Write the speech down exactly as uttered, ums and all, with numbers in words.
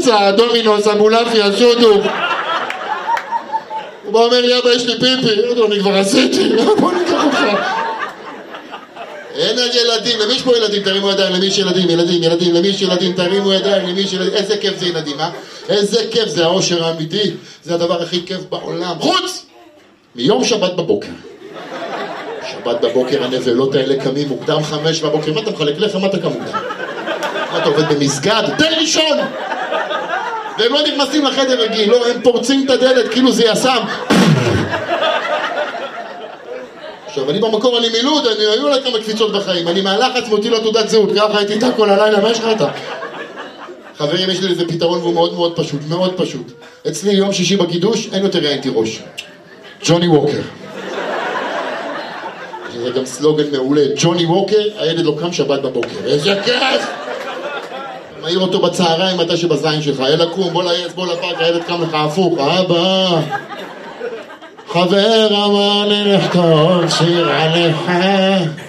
פיצה, דומינוס, אבולעפיה, שודו. הוא בא אומר לי, אבא, יש לי פיפי. אני כבר עשיתי, בוא ניקח אותך. אין על ילדים, למי יש פה ילדים? תרימו ידיים, למי יש ילדים, ילדים, ילדים, למי יש ילדים, תרימו ידיים, למי יש ילדים. איזה כיף זה ילדים, אה? איזה כיף, זה האושר האמיתי. זה הדבר הכי כיף בעולם. חוץ! מיום שבת בבוקר. שבת בבוקר הנבלות האלה קמים מוקדם חמש בבוקר. מה אתה מחלק לך? מה אתה קם מוקדם? מה אתה עובד במסגד? תן לישון! והם לא נכנסים לחדר רגיל, לא, הם פורצים את הדלת כאילו זה יסם. עכשיו, אני במקור, אני מילוד, אני היו לה כמה קפיצות בחיים, אני מהלחץ מוציא לו תעודת זהות, ככה הייתי איתה כל הלילה, מה יש לך איתה? חברים, יש לי איזה פתרון והוא מאוד מאוד פשוט, מאוד פשוט. אצלי יום שישי בקידוש, אין יותר ראיינתי ראש. ג'וני ווקר. זה גם סלוגן מעולה, ג'וני ווקר, הילד לא קם שבת בבוקר. איזה כיף! מעיר אותו בצהריים, מתי שבזין שלך, יאללה קום, בוא לעץ, בוא לפארק, הילד קם לך הפוך, אבא. חבר אמר לי לכתוב שיר עליך